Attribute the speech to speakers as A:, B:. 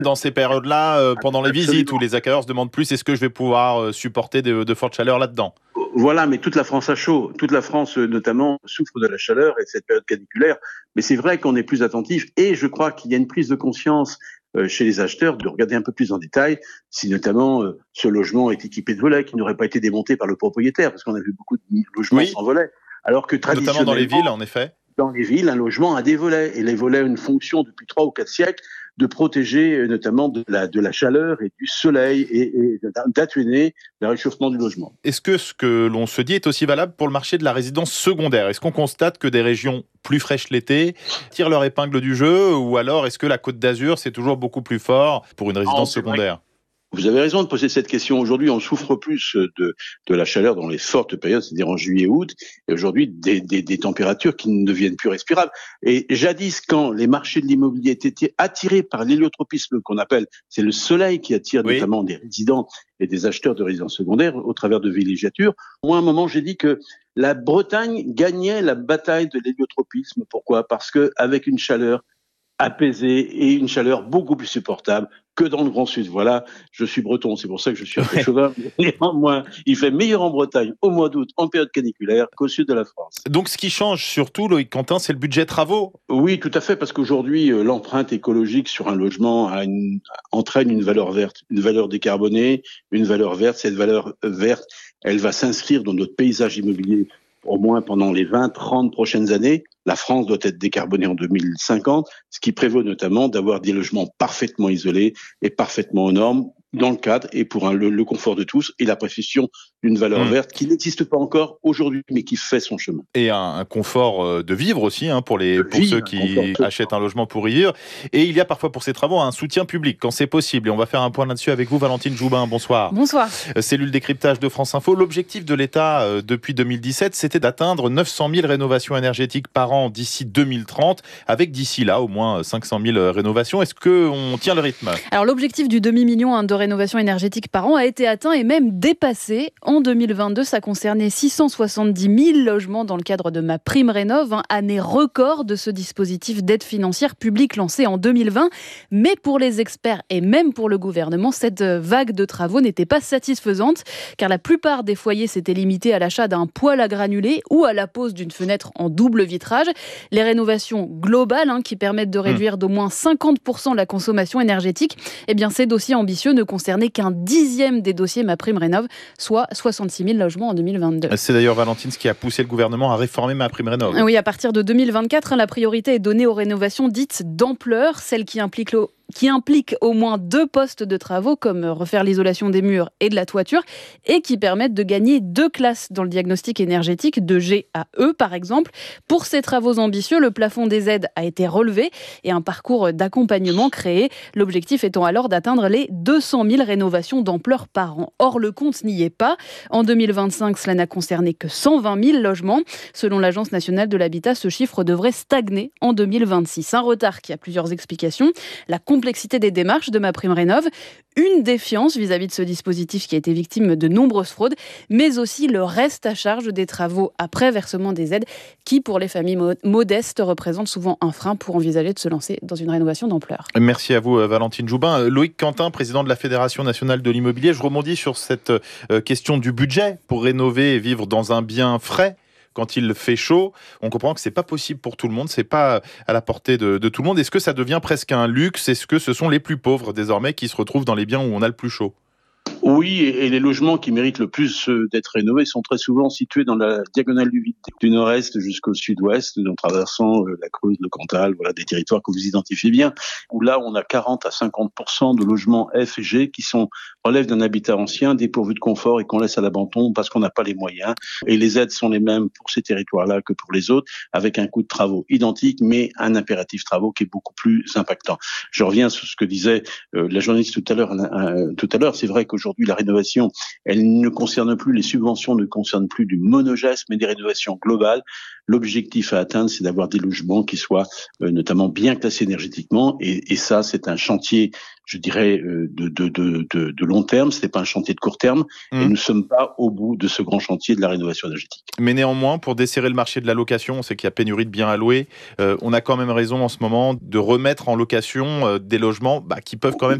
A: Dans ces périodes-là, pendant les visites
B: Absolument.
A: où les acquéreurs se demandent plus, est-ce que je vais pouvoir supporter de fortes chaleurs là-dedans?
B: Voilà, mais toute la France a chaud. Toute la France, notamment, souffre de la chaleur et de cette période caniculaire. Mais c'est vrai qu'on est plus attentif et je crois qu'il y a une prise de conscience chez les acheteurs de regarder un peu plus en détail si notamment ce logement est équipé de volets qui n'auraient pas été démontés par le propriétaire, parce qu'on a vu beaucoup de logements
A: Oui,
B: sans volets. Alors que
A: notamment dans les villes,
B: traditionnellement,
A: en effet.
B: dans les villes, un logement a des volets et les volets ont une fonction depuis 3 ou 4 siècles de protéger notamment de la chaleur et du soleil et d'atténuer le réchauffement du logement.
A: Est-ce que ce que l'on se dit est aussi valable pour le marché de la résidence secondaire? Est-ce qu'on constate que des régions plus fraîches l'été tirent leur épingle du jeu, ou alors est-ce que la Côte d'Azur, c'est toujours beaucoup plus fort pour une
B: Non,
A: résidence
B: c'est vrai.
A: secondaire?
B: Vous avez raison de poser cette question. Aujourd'hui, on souffre plus de la chaleur dans les fortes périodes, c'est-à-dire en juillet, août, et aujourd'hui des températures qui ne deviennent plus respirables. Et jadis, quand les marchés de l'immobilier étaient attirés par l'héliotropisme qu'on appelle, c'est le soleil qui attire
A: Oui.
B: notamment des résidents et des acheteurs de résidences secondaires au travers de villégiatures. Moi, à un moment, j'ai dit que la Bretagne gagnait la bataille de l'héliotropisme. Pourquoi? Parce que avec une chaleur apaisée et une chaleur beaucoup plus supportable que dans le Grand Sud. Voilà, je suis breton, c'est pour ça que je suis un peu
A: Ouais.
B: chauvin. Néanmoins, il fait meilleur en Bretagne au mois d'août, en période caniculaire, qu'au sud de la France.
A: Donc ce qui change surtout, Loïc Quentin, c'est le budget travaux.
B: Oui, tout à fait, parce qu'aujourd'hui, l'empreinte écologique sur un logement entraîne une valeur verte, une valeur décarbonée, une valeur verte. Cette valeur verte, elle va s'inscrire dans notre paysage immobilier au moins pendant les 20-30 prochaines années. La France doit être décarbonée en 2050, ce qui prévaut notamment d'avoir des logements parfaitement isolés et parfaitement aux normes, dans le cadre et pour le confort de tous et la précision d'une valeur
A: Hmm.
B: verte qui n'existe pas encore aujourd'hui, mais qui fait son chemin.
A: Et un confort de vivre aussi, pour
B: De
A: ceux
B: vivre, un confort
A: qui
B: total.
A: achètent un logement pour y vivre. Et il y a parfois pour ces travaux un soutien public quand c'est possible. Et on va faire un point là-dessus avec vous, Valentine Joubin. Bonsoir.
C: Bonsoir.
A: Cellule décryptage de France Info. L'objectif de l'État depuis 2017, c'était d'atteindre 900 000 rénovations énergétiques par an d'ici 2030, avec d'ici là au moins 500 000 rénovations. Est-ce qu'on tient le rythme?
C: Alors l'objectif du demi-million de rénovation énergétique par an a été atteint et même dépassé. En 2022, ça concernait 670 000 logements dans le cadre de MaPrimeRénov', année record de ce dispositif d'aide financière publique lancé en 2020. Mais pour les experts et même pour le gouvernement, cette vague de travaux n'était pas satisfaisante, car la plupart des foyers s'étaient limités à l'achat d'un poêle à granulés ou à la pose d'une fenêtre en double vitrage. Les rénovations globales, qui permettent de réduire d'au moins 50% la consommation énergétique, eh bien ces dossiers ambitieux ne concernaient qu'un dixième des dossiers MaPrimeRénov', soit 66 000 logements en 2022.
A: C'est d'ailleurs, Valentine, ce qui a poussé le gouvernement à réformer MaPrimeRénov'.
C: Oui, à partir de 2024, la priorité est donnée aux rénovations dites d'ampleur, celles qui impliquent au moins 2 postes de travaux, comme refaire l'isolation des murs et de la toiture, et qui permettent de gagner 2 classes dans le diagnostic énergétique, de G à E par exemple. Pour ces travaux ambitieux, le plafond des aides a été relevé et un parcours d'accompagnement créé, l'objectif étant alors d'atteindre les 200 000 rénovations d'ampleur par an. Or, le compte n'y est pas. En 2025, cela n'a concerné que 120 000 logements. Selon l'Agence nationale de l'habitat, ce chiffre devrait stagner en 2026. Un retard qui a plusieurs explications. La complexité des démarches de MaPrimeRénov', une défiance vis-à-vis de ce dispositif qui a été victime de nombreuses fraudes, mais aussi le reste à charge des travaux après versement des aides qui, pour les familles modestes, représente souvent un frein pour envisager de se lancer dans une rénovation d'ampleur.
A: Merci à vous, Valentine Joubin. Loïc Quentin, président de la Fédération nationale de l'immobilier. Je rebondis sur cette question du budget pour rénover et vivre dans un bien frais. Quand il fait chaud, on comprend que c'est pas possible pour tout le monde, c'est pas à la portée de tout le monde. Est-ce que ça devient presque un luxe? Est-ce que ce sont les plus pauvres désormais qui se retrouvent dans les biens où on a le plus chaud?
B: Oui, et les logements qui méritent le plus d'être rénovés sont très souvent situés dans la diagonale du vide, du nord-est jusqu'au sud-ouest, en traversant la Creuse, le Cantal, voilà des territoires que vous identifiez bien, où là on a 40 à 50% de logements F et G qui relèvent d'un habitat ancien, dépourvu de confort et qu'on laisse à l'abandon parce qu'on n'a pas les moyens. Et les aides sont les mêmes pour ces territoires-là que pour les autres, avec un coût de travaux identique, mais un impératif travaux qui est beaucoup plus impactant. Je reviens sur ce que disait la journaliste tout à l'heure. C'est vrai qu'aujourd'hui, aujourd'hui, la rénovation, elle ne concerne plus, les subventions ne concernent plus du monogeste, mais des rénovations globales. L'objectif à atteindre, c'est d'avoir des logements qui soient notamment bien classés énergétiquement. Et ça, c'est un chantier, je dirais, de long terme. Ce n'est pas un chantier de court terme. Et nous ne sommes pas au bout de ce grand chantier de la rénovation énergétique.
A: Mais néanmoins, pour desserrer le marché de la location, on sait qu'il y a pénurie de biens à louer. On a quand même raison en ce moment de remettre en location des logements qui peuvent quand même